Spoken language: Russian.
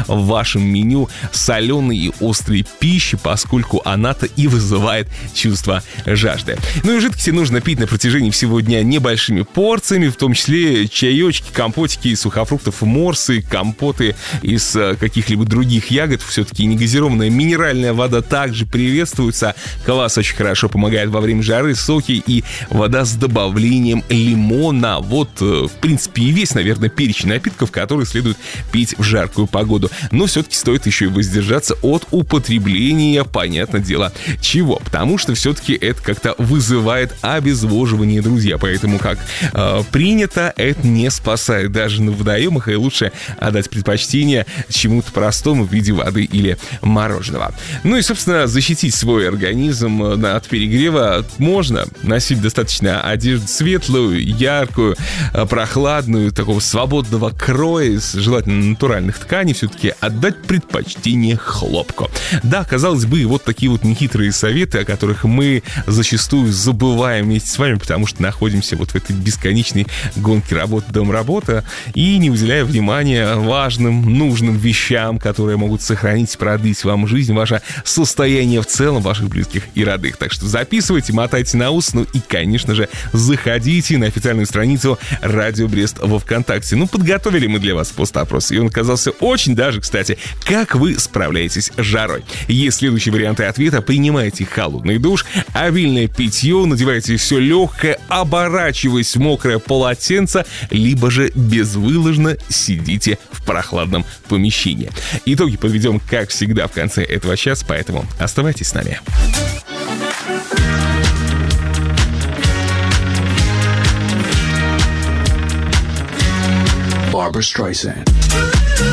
в вашем меню соленой и острой пищи, поскольку она-то и вызывает чувство жажды. Ну и жидкости нужно пить на протяжении всего дня небольшими порциями, в том числе чаечки, компотики из сухофруктов, морсы, компоты из каких-либо других ягод. Все-таки негазированная минеральная вода также приветствуется. Квас очень хорошо помогает во время жары, соки и вода с добавлением лимона. Вот, в принципе, и весь, наверное, перечень напитков, которые следует пить в жаркую погоду. Но все-таки стоит еще и воздержаться от употребления, понятное дело, чего. Потому что все-таки это как-то вызывает обезвоживание, друзья. Поэтому, как принято, это не спасает даже на водоемах, и лучше отдать предпочтение чему-то простому в виде воды или мороженого. Ну и, собственно, защитить свой организм от перегрева можно. Носить достаточно одежду светлую, яркую, прохладную, такого свободного кроя, желательно натуральных тканей, все-таки отдать предпочтение хлопку. Да, казалось бы, вот такие вот нехитрые советы, о которых мы зачастую забываем вместе с вами, потому что находимся вот в этой бесконечной гонке работа-дом-работа и не уделяя внимания важным, нужным вещам, которые могут сохранить, продлить вам жизнь, ваше состояние в целом, ваших близких и родных. Так что записывайте, мотайте на ус, ну и, конечно же, заходите на официальную страницу Радио Брест во ВКонтакте. Ну, подготовили мы для вас пост-опрос, и он оказался очень даже, кстати, как вы справляетесь с жарой. Есть следующие варианты ответа: принимайте холодный душ, обильное питье, надевайте все легкое, оборачиваясь в мокрое полотенце, либо же безвылазно сидите в прохладном помещении. Итоги подведем, как всегда, в конце этого часа, поэтому оставайтесь с нами. Barbra Streisand.